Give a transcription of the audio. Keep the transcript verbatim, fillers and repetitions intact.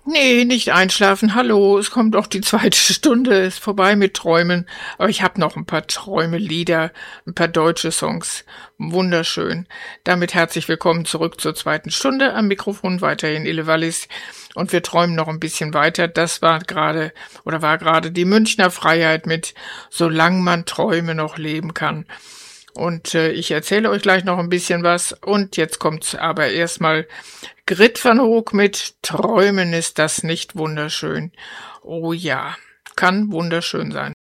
Nee, nicht einschlafen. Hallo, es kommt auch die zweite Stunde, ist vorbei mit Träumen. Aber ich habe noch ein paar Träumelieder, ein paar deutsche Songs. Wunderschön. Damit herzlich willkommen zurück zur zweiten Stunde. Am Mikrofon weiterhin Ille Wallis. Und wir träumen noch ein bisschen weiter. Das war gerade, oder war gerade die Münchner Freiheit mit Solang man Träume noch leben kann. Und äh, ich erzähle euch gleich noch ein bisschen was. Und jetzt kommt's aber erstmal Grit van Hoek mit Träumen ist das nicht wunderschön. Oh ja, kann wunderschön sein.